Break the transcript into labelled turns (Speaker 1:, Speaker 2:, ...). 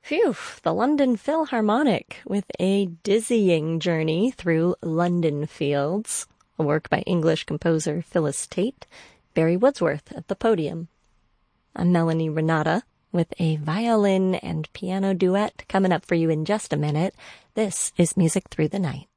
Speaker 1: Phew, the London Philharmonic with a dizzying journey through London Fields, a work by English composer Phyllis Tate, Barry Wordsworth at the podium. I'm Melanie Renata with a violin and piano duet coming up for you in just a minute. This is Music Through the Night.